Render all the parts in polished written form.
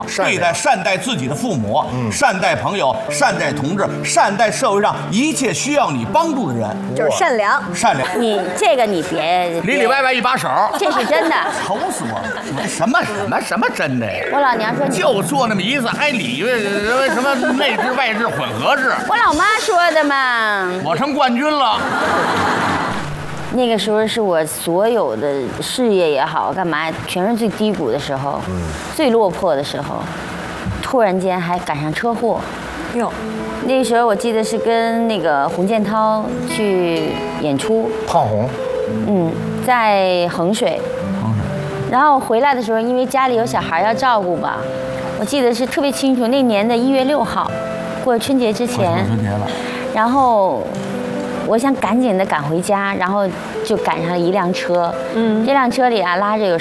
善待自己的父母，善待朋友，善待同志，善待社会上一切需要你帮助的人， 就是善良。 善良。 你这个你别里里外外一把手， 这是真的。 愁死我！什么真的呀？ 我老娘说就做那么一次，还理什么内治外治混合治？ 我老妈说的嘛。 我成冠军了。 那个时候是我所有的事业也好，干嘛全是最低谷的时候，最落魄的时候，突然间还赶上车祸。 哟， 那个时候我记得是跟那个洪建涛去演出， 胖红， 在衡水。然后回来的时候，因为家里有小孩要照顾吧，我记得是特别清楚，那年的1月6号，过春节之前。 春节了。 然后我想赶紧的赶回家，然后就赶上了一辆车。这辆车里啊拉着有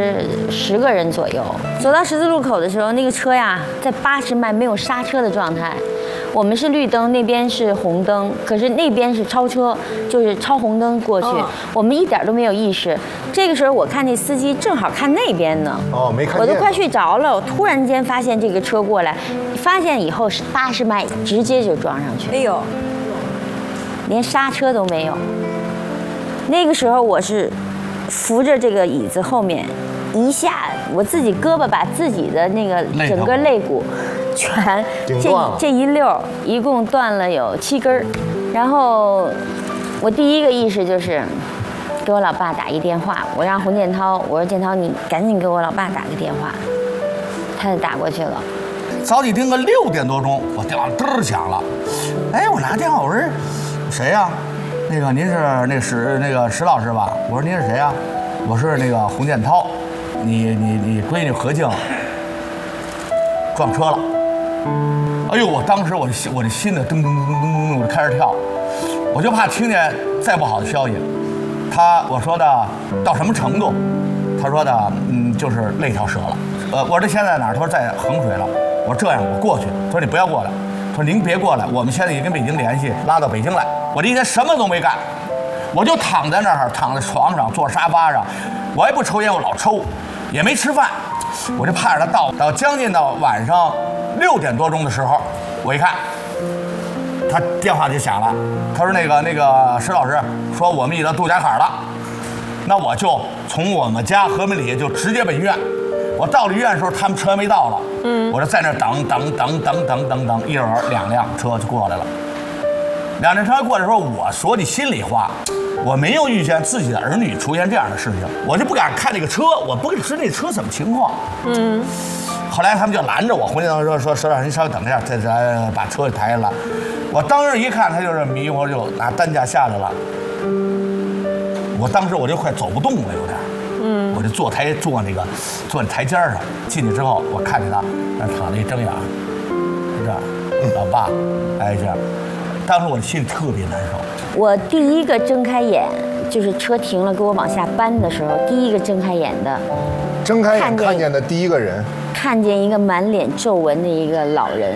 10个人左右。走到十字路口的时候，那个车呀在80迈没有刹车的状态。我们是绿灯，那边是红灯，可是那边是超车，就是超红灯过去。我们一点都没有意识。这个时候我看那司机正好看那边呢， 没看见， 我都快睡着了。我突然间发现这个车过来，发现以后是80迈直接就撞上去。 哎呦， 连刹车都没有。那个时候我是扶着这个椅子后面，一下我自己胳膊把自己的那个整个肋骨全这一溜一共断了有7根儿。然后我第一个意识就是给我老爸打一电话，我让洪建涛，我说建涛你赶紧给我老爸打个电话，他就打过去了。 早起听个6点多钟，我电话嘚儿响了，哎，我拿电话，我说谁呀？那个您是那个石老师吧？我说您是谁呀？我是那个洪建涛，你闺女何静撞车了。哎呦，我当时我的心呢噔噔噔噔噔，我就开始跳，我就怕听见再不好的消息。我说的到什么程度？他说的就是肋条折了。我说这现在哪儿？他说在衡水了。我说这样，我过去。他说你不要过来。他说您别过来，我们现在已经跟北京联系，拉到北京来。我这一天什么都没干，我就躺在那儿，躺在床上，坐沙发上，我也不抽烟，我老抽，也没吃饭，我就盼着他到将近到晚上6点多钟的时候，我一看，他电话就响了，他说那个石老师说我们已经渡家坎了，那我就从我们家和平里就直接奔医院。我到了医院的时候，他们车没到了，我就在那儿等，一会儿2辆车就过来了。2辆车过来的时候，我说句心里话，我没有遇见自己的儿女出现这样的事情，我就不敢看那个车，我不知那车什么情况。后来他们就拦着我，回来说石老师您稍微等一下，再把车抬下来。我当时一看，他就是迷糊，就拿担架下来了。我当时我就快走不动了，有点。我就坐那台阶上，进去之后，我看见他那躺着一睁眼，是这样，老爸，哎这样，当时我的心里特别难受。 我第一个睁开眼，就是车停了，给我往下搬的时候，第一个睁开眼的， 睁开眼看见的第一个人， 看见一个满脸皱纹的一个老人，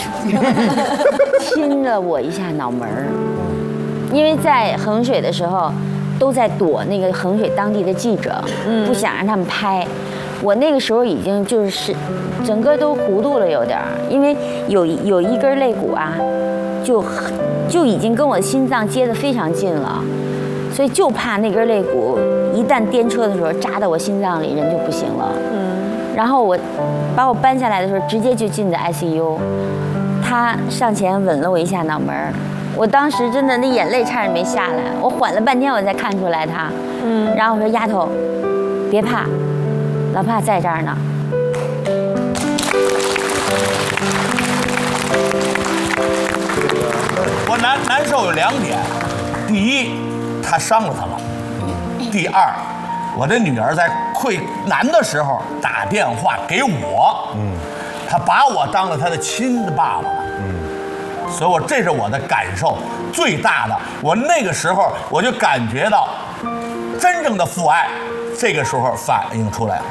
亲了我一下脑门儿，因为在衡水的时候。都在躲那个衡水当地的记者，不想让他们拍。我那个时候已经就是整个都糊涂了有点儿，因为有一根肋骨啊，就已经跟我的心脏接得非常近了，所以就怕那根肋骨一旦颠车的时候扎到我心脏里，人就不行了。然后把我搬下来的时候，直接就进的 ICU， 他上前吻了我一下脑门儿。我当时真的那眼泪差点没下来，我缓了半天我才看出来他。然后我说丫头，别怕，老爸在这儿呢。 我难受有2点，第一，他伤了他了；第二，我的女儿在溃难的时候打电话给我，他把我当了他的亲爸爸了。所以这是我的感受最大的。我那个时候我就感觉到真正的父爱，这个时候反映出来了。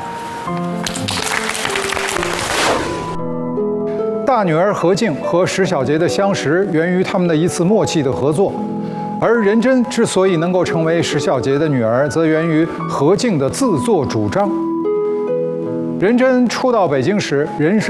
大女儿何静和石小杰的相识源于他们的一次默契的合作，而任真之所以能够成为石小杰的女儿，则源于何静的自作主张。 任真初到北京时，人生